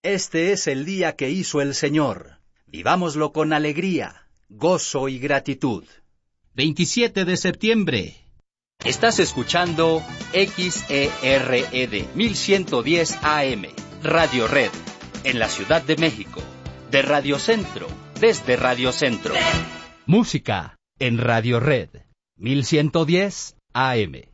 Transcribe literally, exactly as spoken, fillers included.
Este es el día que hizo el Señor. Vivámoslo con alegría, gozo y gratitud. veintisiete de septiembre. Estás escuchando X E R E D mil ciento diez A M, Radio Red, en la Ciudad de México. De Radio Centro, desde Radio Centro. Música en Radio Red, mil ciento diez A M.